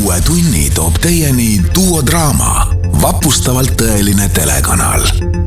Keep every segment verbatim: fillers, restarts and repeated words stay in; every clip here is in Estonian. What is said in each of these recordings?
uue tunni toob teieni Duo Draama, vapustavalt tõeline telekanal.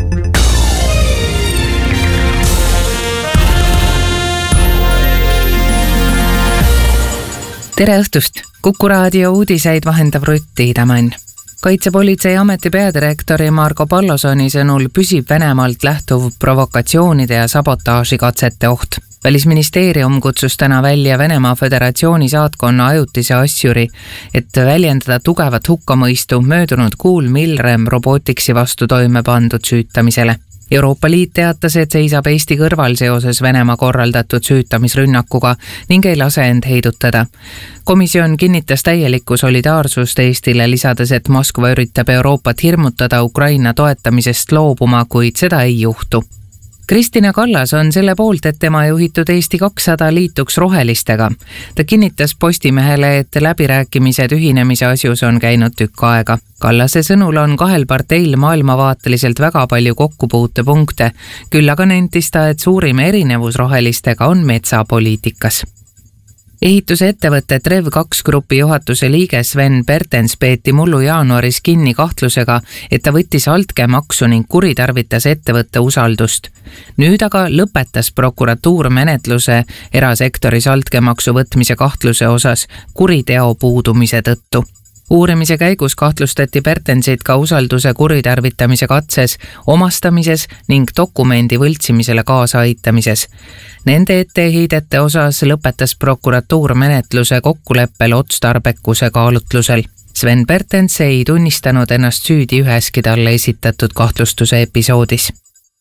Tere õhtust! Kuku raadio uudiseid vahendab Rutt Tiidemann. Kaitsepolitseiameti peadirektori Marko Pallosoni sõnul püsib Venemaalt lähtuv provokatsioonide ja sabotaažikatsete oht. Välisministeerium kutsus täna välja Venemaa Föderatsiooni saatkonna ajutise asjuri, et väljendada tugevat hukkamõistu möödunud kuul Milrem Robotiksi vastu toime pandud süütamisele. Euroopa Liit teatas, et seisab Eesti kõrval seoses Venemaa korraldatud süütamisrünnakuga ning ei lase end heidutada. Komisjon kinnitas täielikku solidaarsust Eestile, lisades, et Moskva üritab Euroopat hirmutada Ukraina toetamisest loobuma, kuid seda ei juhtu. Kristina Kallas on selle poolt, et tema juhitud Eesti kakssada liituks rohelistega. Ta kinnitas Postimehele, et läbirääkimised ühinemise asjus on käinud tükk aega. Kallase sõnul on kahel parteil maailmavaateliselt väga palju kokkupuutepunkte, küll aga nentis ta, et suurim erinevus rohelistega on metsapoliitikas. Ehitusettevõtte Trev kaks grupi juhatuse liige Sven Pertens peeti mullu jaanuaris kinni kahtlusega, et ta võttis altkäemaksu ning kuritarvitas ettevõtte usaldust. Nüüd aga lõpetas prokuratuur menetluse erasektoris altkäemaksu võtmise kahtluse osas kuriteo puudumise tõttu. Uurimise käigus kahtlustati Pertensit ka usalduse kuritarvitamise katses, omastamises ning dokumendi võltsimisele kaasa aitamises. Nende etteheidete osas lõpetas prokuratuur menetluse kokkuleppel otstarbekuse kaalutlusel. Sven Pertens ei tunnistanud ennast süüdi üheski talle esitatud kahtlustuse episoodis.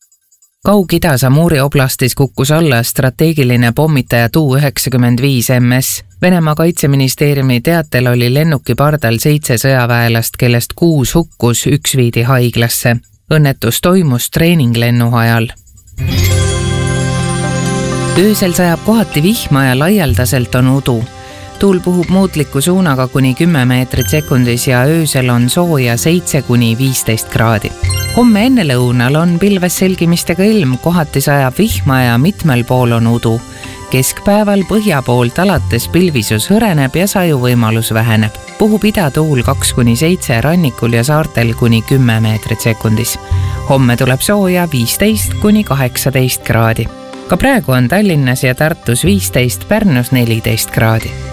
Kaug-Idas Amuri oblastis kukkus alla strateegiline pommitaja Tu üheksakümmend viis M S. Venemaa kaitseministeeriumi teatel oli lennuki pardal seitse sõjaväelast, kellest kuus hukkus, üks viidi haiglasse. Õnnetus toimus treeninglennu ajal. Öösel sajab kohati vihma ja laialdaselt on udu. Tuul puhub muutliku suunaga kuni kümme meetrit sekundis ja öösel on sooja seitse kuni viisteist kraadi. Homme enne lõunal on pilves selgimistega ilm, kohati sajab vihma ja mitmel pool on udu. Keskpäeval põhja poolt alates pilvisus hõreneb ja saju võimalus väheneb. Puhub idatuul kaks kuni seitse, rannikul ja saartel kuni kümme meetrit sekundis. Homme tuleb sooja viisteist kuni kaheksateist kraadi. Ka praegu on Tallinnas ja Tartus viisteist, Pärnus neliteist kraadi.